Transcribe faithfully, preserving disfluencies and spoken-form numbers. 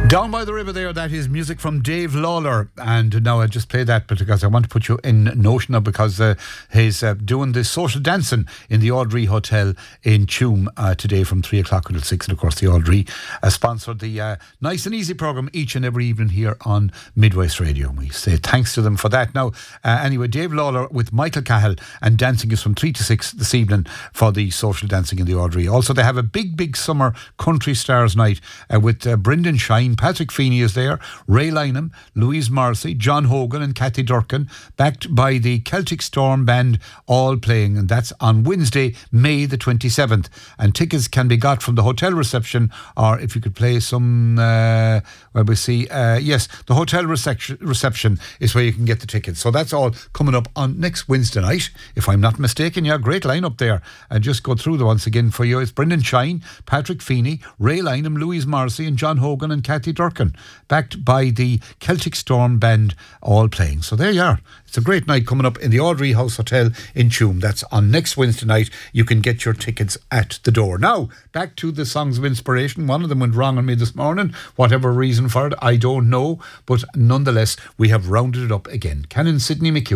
Down by the river there, that is music from Dave Lawler. And now I just play that because I want to put you in notion of, because uh, he's uh, doing this social dancing in the Audrey Hotel in Tuam uh, today from three o'clock until six. And of course the Audrey uh, sponsored the uh, Nice and Easy programme each and every evening here on Midwest Radio. And we say thanks to them for that. Now, uh, anyway, Dave Lawler with Michael Cahill, and dancing is from three to six this evening for the social dancing in the Audrey. Also, they have a big, big summer country stars night uh, with uh, Brendan Shine. Patrick Feeney is there, Ray Lynham, Louise Morrissey, John Hogan and Kathy Durkin, backed by the Celtic Storm Band, all playing, and that's on Wednesday, May the twenty-seventh. And tickets can be got from the hotel reception, or if you could play some, uh, well, we see, uh, yes, the hotel reception, reception is where you can get the tickets. So that's all coming up on next Wednesday night, if I'm not mistaken. Yeah, great lineup there. And just go through the once again for you. It's Brendan Shine, Patrick Feeney, Ray Lynham, Louise Morrissey and John Hogan and Kathy Durkin, backed by the Celtic Storm Band, all playing. So there you are. It's a great night coming up in the Audrey House Hotel in Tuam. That's on next Wednesday night. You can get your tickets at the door. Now, back to the songs of inspiration. One of them went wrong on me this morning. Whatever reason for it, I don't know. But nonetheless, we have rounded it up again. Canon Sidney McHugh.